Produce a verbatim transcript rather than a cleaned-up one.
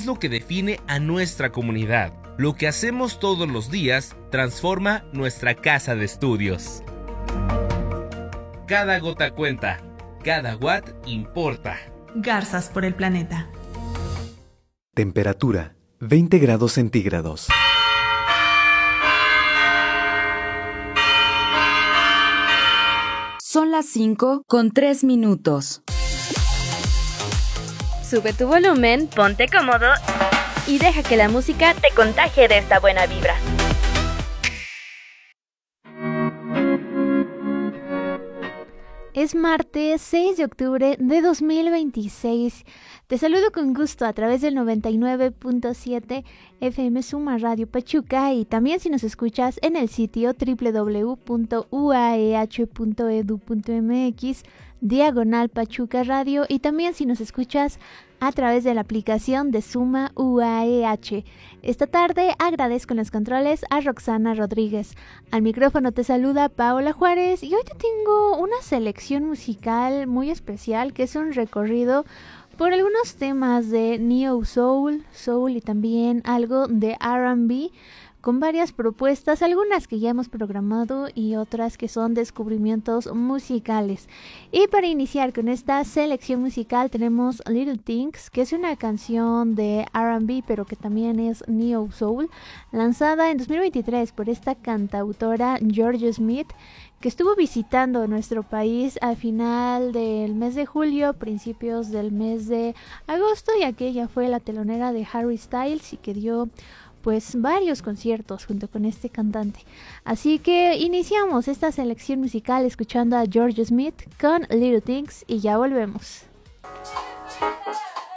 es lo que define a nuestra comunidad. Lo que hacemos todos los días transforma nuestra casa de estudios. Cada gota cuenta, cada watt importa. Garzas por el planeta. Temperatura, veinte grados centígrados. Son las cinco con tres minutos. Sube tu volumen, ponte cómodo y deja que la música te contagie de esta buena vibra. Es martes seis de octubre de dos mil veintiséis. Te saludo con gusto a través del noventa y nueve punto siete F M Suma Radio Pachuca y también si nos escuchas en el sitio doble u doble u doble u punto u a e h punto e d u punto m x diagonal Pachuca Radio y también si nos escuchas a través de la aplicación de Suma U A E H. Esta tarde agradezco en los controles a Roxana Rodríguez. Al micrófono te saluda Paola Juárez y hoy te tengo una selección musical muy especial que es un recorrido por algunos temas de Neo Soul, Soul y también algo de R and B, con varias propuestas, algunas que ya hemos programado y otras que son descubrimientos musicales. Y para iniciar con esta selección musical tenemos Little Things, que es una canción de R and B pero que también es Neo Soul, lanzada en dos mil veintitrés por esta cantautora Georgia Smith, que estuvo visitando nuestro país a final del mes de julio, principios del mes de agosto, y aquella fue la telonera de Harry Styles y que dio pues varios conciertos junto con este cantante. Así que iniciamos esta selección musical escuchando a Georgia Smith con Little Things y ya volvemos.